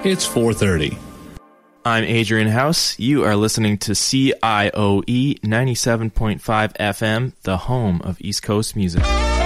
It's 4:30. I'm Adrian House. You are listening to CIOE 97.5 FM, the home of East Coast music.